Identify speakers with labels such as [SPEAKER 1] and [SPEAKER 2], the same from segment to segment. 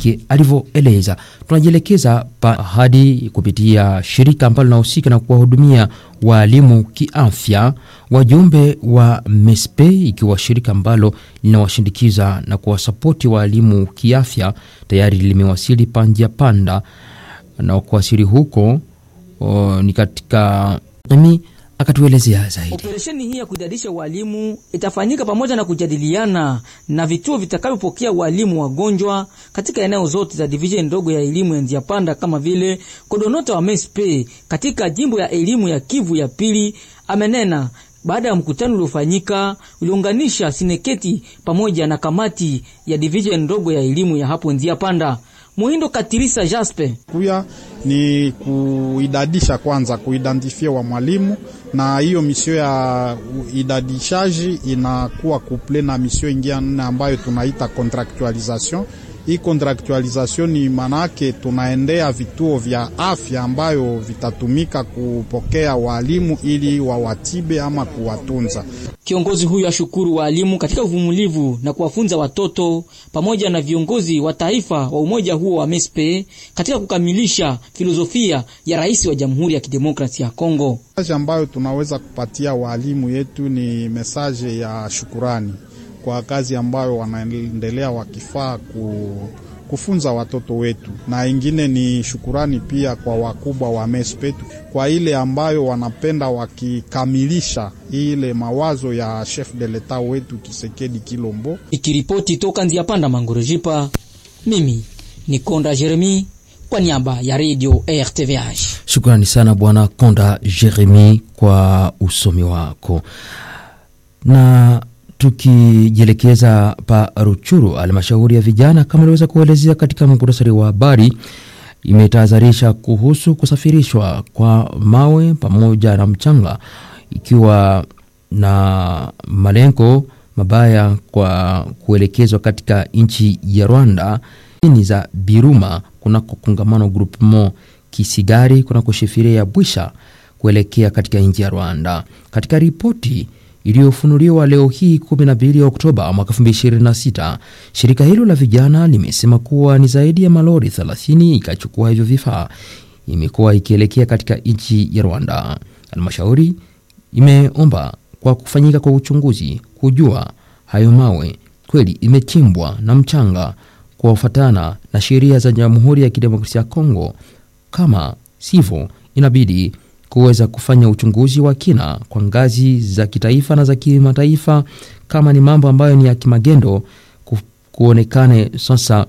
[SPEAKER 1] Mwanamke alivyoeleza. Tunajielekeza hadi kupitia shirika ambalo linahusika na kuwahudumia walimu kiafya. Wajumbe wa MESPE, ikiwa shirika ambalo linawashindikiza na kuwasapoti walimu kiafya, tayari limewasili Panjia Panda, na kuwasili huko ni katika akatuelezea zaidi.
[SPEAKER 2] Operesheni hii ya kudadisha walimu itafanyika pamoja na kujadiliana na vituo vitakavyopokea walimu wagonjwa katika eneo zote za division ndogo ya elimu ya Njia Panda, kama vile kodonota wa MESPE katika jimbo ya elimu ya Kivu ya pili. Amenena baada ya mkutano uliofanyika uliunganisha sineketi pamoja na kamati ya division ndogo ya elimu ya hapo Njia Panda. Muhindo Katirisa Jaspe
[SPEAKER 3] kuya ni kuidadisha kwanza, kuidentifia wa mwalimu, na hiyo misio ya idadishaji inakuwa couple na misio ingine ambayo tunaita contractualisation. Hii contractualisation ni manake tunaendea vituo vya afya ambayo vitatumika kupokea walimu ili wawatibe ama kuwatunza.
[SPEAKER 2] Kiongozi huyu ashukuru walimu katika uvumilivu na kuwafunza watoto pamoja na viongozi wa taifa wa umoja huo wa MESPE katika kukamilisha filosofia ya rais wa Jamhuri ya Kidemokrasia ya Kongo.
[SPEAKER 3] Message ambayo tunaweza kupatia walimu yetu ni message ya shukurani kwa kazi ambayo wanaendelea wakifaa kufunza watoto wetu, na ingine ni shukurani pia kwa wakubwa wa MESPE kwa ile ambayo wanapenda wakikamilisha ile mawazo ya chef de l'etat wetu Tshisekedi Tshilombo.
[SPEAKER 2] Ikiripoti toka Njia Panda Mangorejipa, mimi ni Konda Jeremy kwa niaba ya Radio RTVH.
[SPEAKER 1] Shukrani sana bwana Konda Jeremy kwa usomi wako. Na tukijelekeza pa Ruchuru, halmashauri ya vijana kama iliweza kuelezea katika muktasari wa habari, imetahadharisha kuhusu kusafirishwa kwa mawe pamoja na mchanga, ikiwa na malengo mabaya kwa kuelekezwa katika nchi ya Rwanda. Ni za Biruma kunako kongamano groupement Kisigari kunako shefire ya Bwisha kuelekea katika nchi ya Rwanda. Katika ripoti iliyofunuliwa leo hii 12 Oktoba mwaka 2026, shirika hilo la vijana limesema kuwa ni zaidi ya malori 30 ikachukua hivyo vifaa imekuwa ikielekea katika nchi ya Rwanda. Halmashauri imeomba kwa kufanyika kwa uchunguzi kujua hayo mawe kweli imechimbwa na mchanga kufuatana na sheria za Jamhuri ya Kidemokrasia ya Kongo. Kama sivyo, inabidi kuweza kufanya uchunguzi wa kina kwa ngazi za kitaifa na za kimataifa. Kama ni mambo ambayo ni ya kimagendo, kuonekane sasa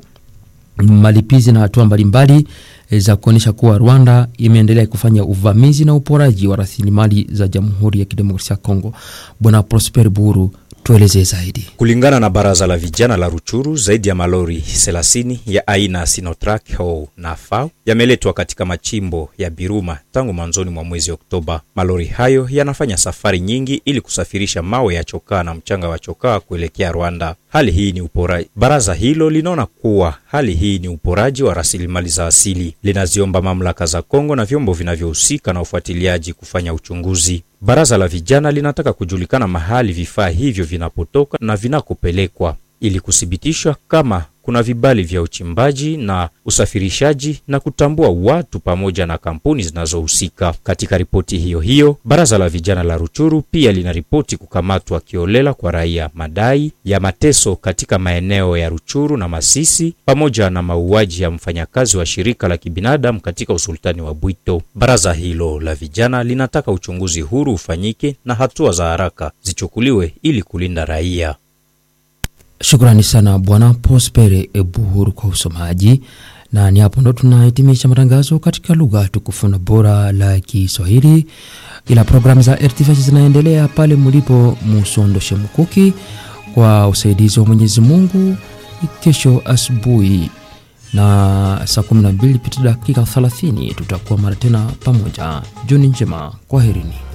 [SPEAKER 1] malipizi na hatua mbalimbali za kuonesha kuwa Rwanda imeendelea kufanya uvamizi na uporaji wa rasilimali za Jamhuri ya Kidemokrasia ya Kongo. Bwana Prosper Buru, tueleze zaidi.
[SPEAKER 4] Kulingana na baraza la vijana la Ruchuru, zaidi ya malori 30 ya aina Sinotrack au Nafau yameletwa katika machimbo ya Biruma tangu mwanzoni mwa mwezi Oktoba. Malori hayo yanafanya safari nyingi ili kusafirisha mawe ya chokaa na mchanga wa chokaa kuelekea Rwanda. Hali hii ni uporaji. Baraza hilo linaona kuwa hali hii ni uporaji wa rasilimali za asili. Linaziomba mamlaka za Kongo na vyombo vinavyohusika na ufuatiliaji kufanya uchunguzi. Baraza la vijana linataka kujulikana mahali vifaa hivyo vinapotoka na vinakopelekwa ili kuthibitishwa kama kuna vibali vya uchimbaji na usafirishaji na kutambua watu pamoja na kampuni zinazohusika. Katika ripoti hiyo, baraza la vijana la Ruchuru pia linaripoti kukamatwa kiolela kwa raia, madai ya mateso katika maeneo ya Ruchuru na Masisi, pamoja na mauaji ya mfanyakazi wa shirika la kibinadamu katika usultani wa Bwito. Baraza hilo la vijana linataka uchunguzi huru ufanyike na hatua za haraka zichukuliwe ili kulinda raia.
[SPEAKER 1] Shukrani sana bwana Prospere Ebuhuru kwa usomaji, na ni hapo ndo tunahitimisha matangazo katika lugha tukufu na bora la Kiswahili. Ila programu za RTV zinaendelea pale mlipo, musondoshe mkuki kwa usaidizi wa Mwenyezi Mungu. Kesho asubuhi na saa 12 pita dakika 30 tutakuwa mara tena pamoja. Jioni njema, kwaherini.